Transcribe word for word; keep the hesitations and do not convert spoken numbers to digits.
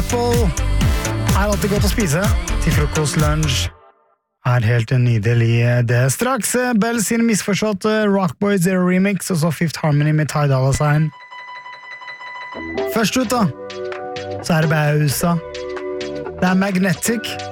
Apple er alltid godt å spise til frokost, lunsj. Er helt nydelig det. Straks Bell sin misforstått Rockboy Zero Remix, og så Fifth Harmony med Ty Dolla Sign. Først ut da, så er det Bausa. Det er Magnetic.